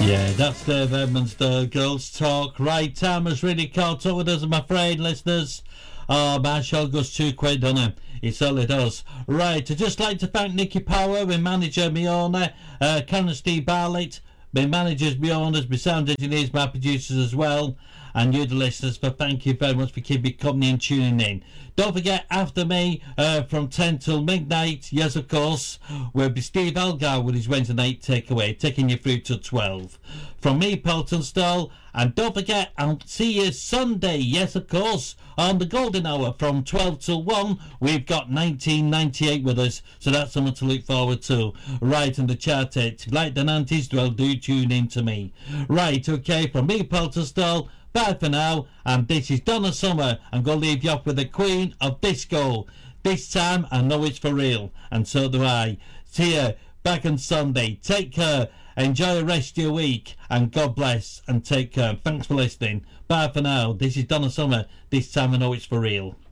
Yeah, that's Dave Edmonds, the Girls Talk. Right, time has really caught up with us, I'm afraid, listeners. Oh, my show goes £2, doesn't it? It certainly does. Right, I'd just like to thank Nicky Power, my manager, my owner, Karen Steve Barlett, my managers, my owners, my sound engineers, my producers as well, and you, the listeners, for thank you very much for keeping company and tuning in. Don't forget, after me, from 10 till midnight, yes, of course, will be Steve Algar with his Wednesday night takeaway, taking you through to 12. From me, Pelton Stoll, and don't forget, I'll see you Sunday, yes, of course, on the Golden Hour from 12 till 1. We've got 1998 with us, so that's something to look forward to. Right, and the chart it, like the 90s, well, do tune in to me. Right, okay, from me, Pelton Stoll, bye for now, and this is Donna Summer. I'm going to leave you off with the Queen of Disco. This time I know it's for real, and so do I. See you back on Sunday. Take care, enjoy the rest of your week, and God bless, and take care. Thanks for listening. Bye for now. This is Donna Summer. This time I know it's for real.